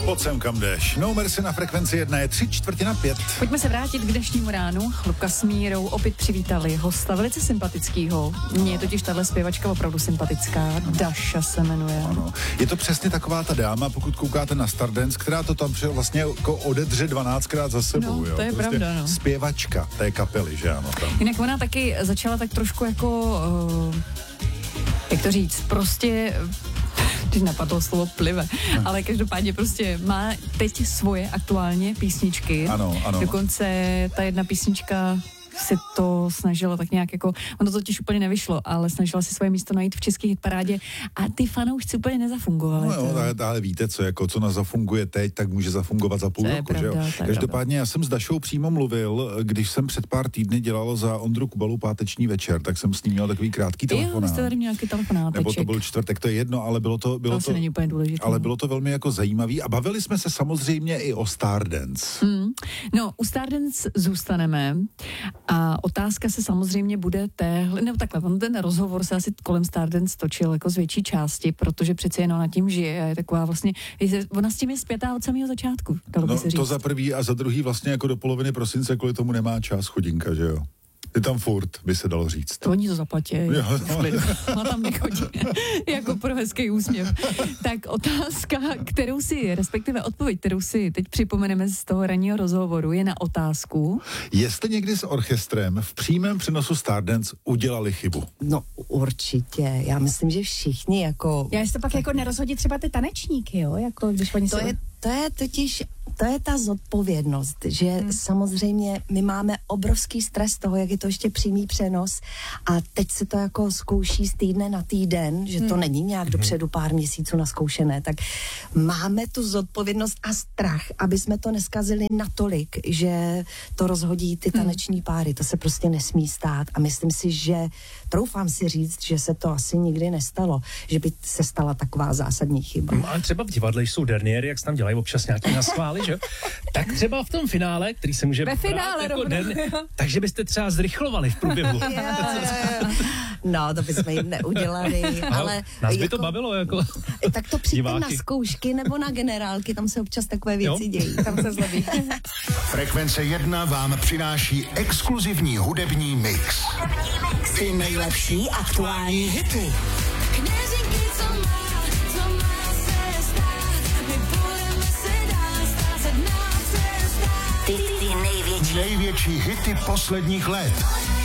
Pojď sem, kam jdeš. No Mercy na Frekvenci 1 je 3:45. Pojďme se vrátit k dnešnímu ránu. Luka s Mírou opět přivítali hosta velice sympatickýho. Mně je totiž tahle zpěvačka opravdu sympatická. Daša se jmenuje. Ano. Je to přesně taková ta dáma, pokud koukáte na Stardance, která to tam vlastně jako odedře 12krát za sebou. No, to je prostě pravda, no. Zpěvačka té kapely, že ano. Tam. Jinak ona taky začala tak trošku jako, jak to říct, prostě... Když napadlo slovo plive, ale každopádně prostě má teď svoje aktuálně písničky. Ano. Dokonce ta jedna písnička se to snažila tak nějak jako, ono to totiž úplně nevyšlo, ale snažila si svoje místo najít v české hitparádě a ty fanoušci úplně nezafungovali. No jo, ale víte co, jako co zafunguje teď, tak může zafungovat za půl roku, že jo? Každopádně já jsem s Dašou přímo mluvil, když jsem před pár týdny dělal za Ondru Kubalu páteční večer, tak jsem s ním měl takový krátký telefonát. Jo, jste tady měl nějaký telefonáteček. Nebo to byl čtvrtek, to je jedno, ale bylo to není úplně důležité. Ale bylo to velmi jako zajímavý a bavili jsme se samozřejmě i o Stardance. No, u Stardance zůstaneme. A otázka se samozřejmě bude nebo takhle, ten rozhovor se asi kolem Stardance točil jako z větší části, protože přece jenom nad tím žije a je taková vlastně, ona s tím je zpětá od samého začátku, dalo by se říct. To za prvý a za druhý vlastně jako do poloviny prosince kvůli tomu nemá čas chudinka, že jo? Je tam furt, by se dalo říct. To oni to zaplatí. Ona tam nechodí. Jako pro hezký úsměv. Tak otázka, respektive odpověď, kterou si teď připomeneme z toho ranního rozhovoru, je na otázku. Jestli někdy s orchestrem v přímém přenosu Stardance udělali chybu? No určitě. Já myslím, že všichni jako... Já jestli pak jako nerozhodí třeba ty tanečníky, jo? Jako, když oni To je ta zodpovědnost, že samozřejmě my máme obrovský stres toho, jak je to ještě přímý přenos a teď se to jako zkouší z týdne na týden, že to není nějak dopředu pár měsíců naskoušené, tak máme tu zodpovědnost a strach, aby jsme to neskazili natolik, že to rozhodí ty taneční páry, to se prostě nesmí stát a myslím si, že troufám si říct, že se to asi nikdy nestalo, že by se stala taková zásadní chyba. Ale třeba v divadle jsou derniéry, jak se tam dělají občas nějaký naschvály, že? Tak třeba v tom finále, který se může brát jako takže byste třeba zrychlovali v průběhu. No, to bychom jim neudělali, ale... Nás by to bavilo, jako tak to přijďte diváky. na zkoušky nebo na generálky, tam se občas takové věci dějí, tam se zlobí. Frekvence 1 vám přináší exkluzivní hudební mix. Ty nejlepší aktuální hity. Ty největší hity posledních let.